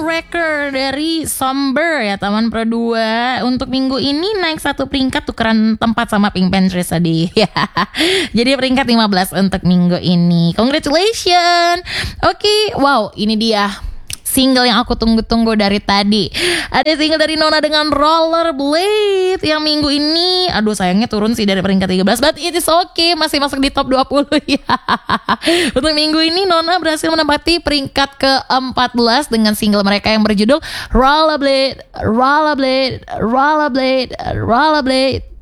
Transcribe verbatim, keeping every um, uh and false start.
new record dari Somber ya teman Pro dua. Untuk minggu ini naik satu peringkat, tukeran tempat sama Pink Panthers tadi. Jadi peringkat lima belas untuk minggu ini. Congratulations. Oke, okay, wow, ini dia single yang aku tunggu-tunggu dari tadi. Ada single dari Nona dengan Rollerblade yang minggu ini, aduh sayangnya turun sih dari peringkat tiga belas, but it is okay, masih masuk di top dua puluh ya. Untuk minggu ini Nona berhasil menempati peringkat ke empat belas dengan single mereka yang berjudul Rollerblade, Rollerblade, Rollerblade, Rollerblade.